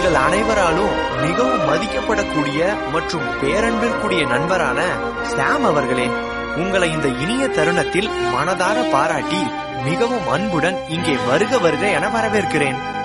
எங்கள் அனைவராலும் மிகவும் மதிக்கப்படக்கூடிய மற்றும் பேரன்பிற்குரிய நண்பரான சாம் அவர்களே, உங்களை இந்த இனிய தருணத்தில் மனதார பாராட்டி மிகவும் அன்புடன் இங்கே வருக வருக என வரவேற்கிறேன்.